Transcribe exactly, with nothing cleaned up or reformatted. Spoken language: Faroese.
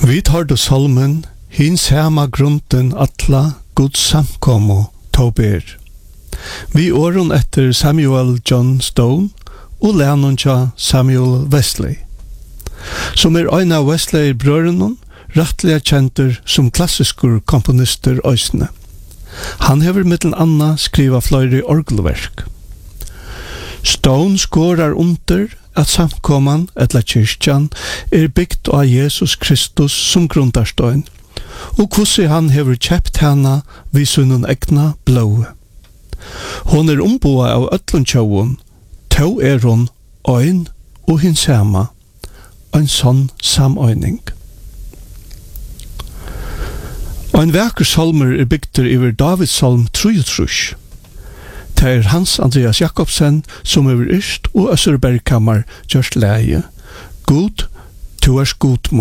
Vi tar du salmen, hins hema grunden atla, Guds samkomo, tober. Vi åren etter Samuel John Stone og lænen tja Samuel Wesley. Som er ein av Wesley-brøren, rettelig kjenter som klassiskur komponister øysene. Han hever mittel anna skriva flere orgelverk. Stone skårar under at samkomman, etla kyrkjan, er byggt av Jesus Kristus som grundarstøyn, og hvordan han hever kjept hana vid sunnen egna blåe. Hon er omboa av ötlun tjauun, tau er hon øyn og hins hema, en sånn samøyning. Ein verker salmer er bygter iver Davids salm treogtrýss. Det er Hans Andreas Jakobsen som er yrst og Øsserbergkammar gjørst leie. God, tu er god